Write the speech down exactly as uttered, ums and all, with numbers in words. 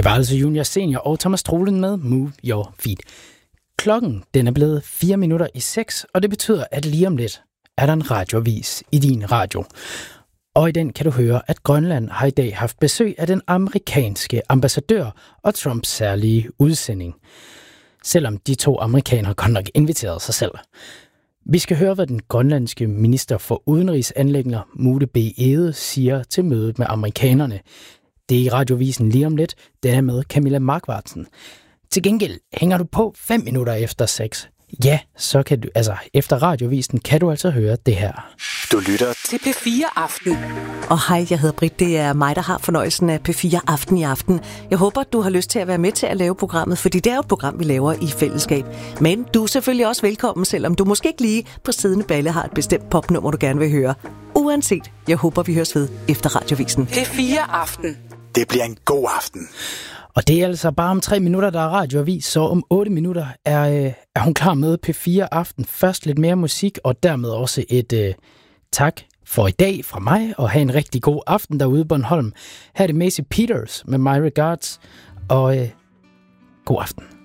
var altså Junior Senior og Thomas Troelen med Move Your Feet. Klokken den er blevet fire minutter i seks, og det betyder, at lige om lidt er der en radioavis i din radio. Og i den kan du høre, at Grønland har i dag haft besøg af den amerikanske ambassadør og Trumps særlige udsending. Selvom de to amerikanere godt nok inviterede sig selv. Vi skal høre, hvad den grønlandske minister for udenrigsanliggender, Mude B. Egede, siger til mødet med amerikanerne. Det er i radiovisen lige om lidt, den er med Camilla Markvartsen. Til gengæld hænger du på fem minutter efter seks. Ja, så kan du, altså efter radiovisen kan du altså høre det her. Du lytter til P fire Aften. Og hej, jeg hedder Britt. Det er mig, der har fornøjelsen af P fire Aften i aften. Jeg håber, du har lyst til at være med til at lave programmet, fordi det er jo et program, vi laver i fællesskab. Men du er selvfølgelig også velkommen, selvom du måske ikke lige på siddende balle har et bestemt popnummer, du gerne vil høre. Uanset, jeg håber, vi høres ved efter radiovisen. P fire Aften. Det bliver en god aften. Og det er altså bare om tre minutter, der er radioavis, så om otte minutter er, øh, er hun klar med P fire Aften. Først lidt mere musik, og dermed også et øh, tak for i dag fra mig, og have en rigtig god aften derude på Bornholm. Her er det Macy Peters med My Regards, og øh, god aften.